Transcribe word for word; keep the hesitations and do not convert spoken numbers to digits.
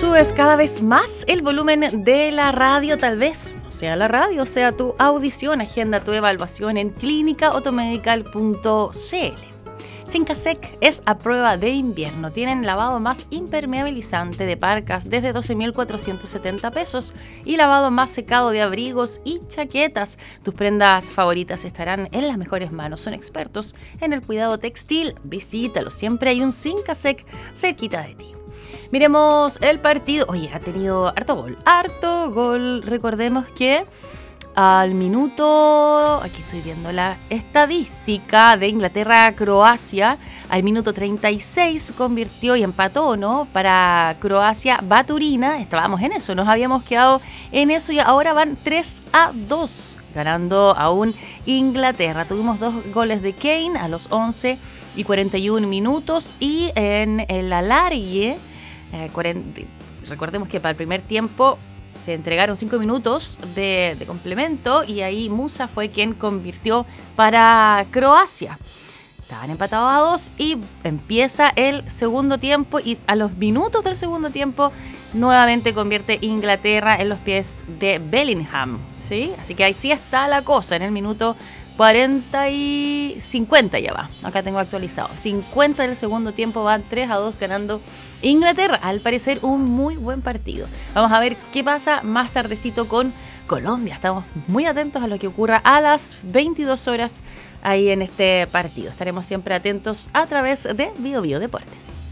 Subes cada vez más el volumen de la radio, tal vez no sea la radio, sea tu audición. Agenda tu evaluación en clínica otomedical punto c l. Sincasec es a prueba de invierno. Tienen lavado más impermeabilizante de parcas desde doce mil cuatrocientos setenta pesos y lavado más secado de abrigos y chaquetas. Tus prendas favoritas estarán en las mejores manos. Son expertos en el cuidado textil. Visítalos. Siempre hay un Sincasec cerquita de ti. Miremos el partido. Oye, ha tenido harto gol. Harto gol. Recordemos que al minuto, aquí estoy viendo la estadística de Inglaterra-Croacia, al minuto treinta y seis convirtió y empató, ¿no? Para Croacia, Baturina. Estábamos en eso, nos habíamos quedado en eso y ahora van tres a dos, ganando aún Inglaterra. Tuvimos dos goles de Kane a los once y cuarenta y un minutos y en el alargue, eh, cuarenta, recordemos que para el primer tiempo se entregaron cinco minutos de, de complemento y ahí Musa fue quien convirtió para Croacia. Estaban empatados a dos y empieza el segundo tiempo y a los minutos del segundo tiempo nuevamente convierte Inglaterra en los pies de Bellingham, ¿sí? Así que ahí sí está la cosa en el minuto cuarenta y cincuenta ya va. Acá tengo actualizado. cincuenta del segundo tiempo, van tres a dos ganando Inglaterra. Al parecer un muy buen partido. Vamos a ver qué pasa más tardecito con Colombia. Estamos muy atentos a lo que ocurra a las veintidós horas ahí en este partido. Estaremos siempre atentos a través de Bio Bio Deportes.